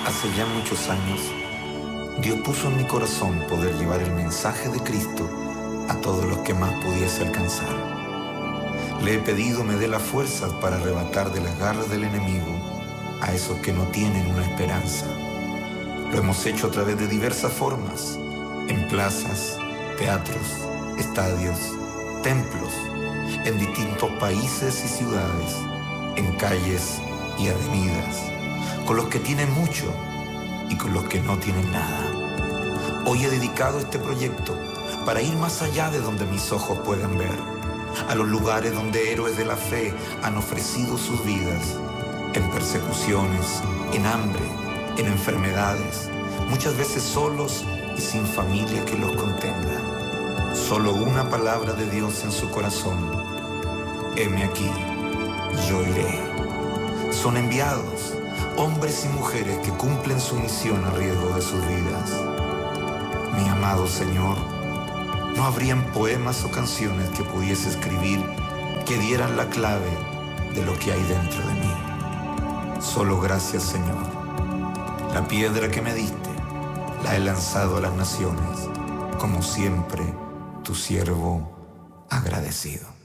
Hace ya muchos años, Dios puso en mi corazón poder llevar el mensaje de Cristo a todos los que más pudiese alcanzar. Le he pedido me dé la fuerza para arrebatar de las garras del enemigo a esos que no tienen una esperanza. Lo hemos hecho a través de diversas formas, en plazas, teatros, estadios, templos, en distintos países y ciudades, en calles y avenidas, con los que tienen mucho y con los que no tienen nada. Hoy he dedicado este proyecto para ir más allá de donde mis ojos puedan ver, a los lugares donde héroes de la fe han ofrecido sus vidas, en persecuciones, en hambre, en enfermedades, muchas veces solos y sin familia que los contenga. Solo una palabra de Dios en su corazón: heme aquí, yo iré. Son enviados, hombres y mujeres que cumplen su misión a riesgo de sus vidas. Mi amado Señor, no habrían poemas o canciones que pudiese escribir que dieran la clave de lo que hay dentro de mí. Solo gracias, Señor. La piedra que me diste la he lanzado a las naciones, como siempre, tu siervo agradecido.